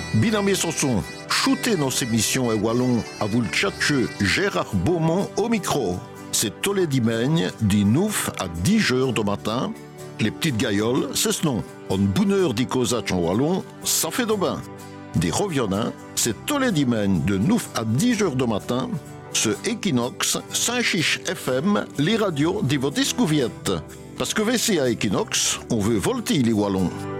Binamé Sanson, shootez nos émissions et wallon à vous le tchatcheux Gérard Beaumont au micro. C'est tous les dimanches, du 9 à 10 heures du matin. Les petites gailloles, c'est ce nom. En bonheur d'y causer en wallon, ça fait de bain. Des reviennants, c'est tous les dimanches de 9 à 10 heures du matin. Ce Equinox, Saint-Chiche FM, les radios de votre discouviette. Parce que VC à Equinox, on veut volter les wallons.